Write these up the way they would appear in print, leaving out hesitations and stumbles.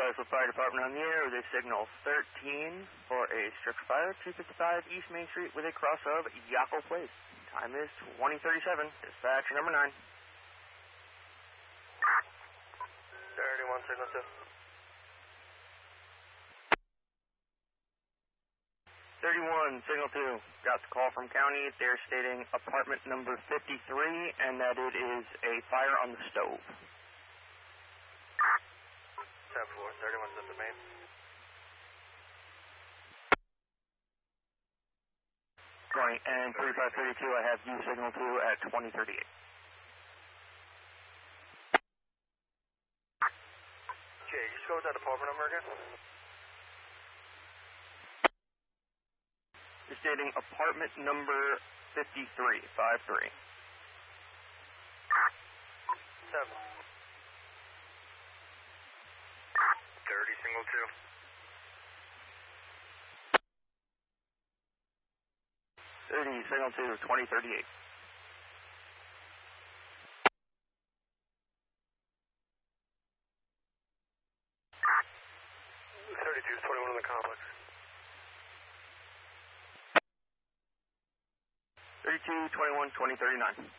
Westwood Fire Department on the air with a signal 13 for a structure fire, 255 East Main Street with a cross of Yako Place. Time is 20:37. Dispatch number 9. 31, signal 2. 31, signal 2. Got the call from county. They're stating apartment number 53 and that it is a fire on the stove. 10-4, 31 is at the main. Right, and 3532, I have you signal 2 at 2038. Okay, just go with that apartment number again. It's stating apartment number 53, 53. 7. 30, single 2. 30, signal 2, 2038. 32, 21 in the complex. 32, 21, 2039.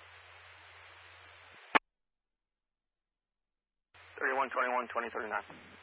31, 21, 2039.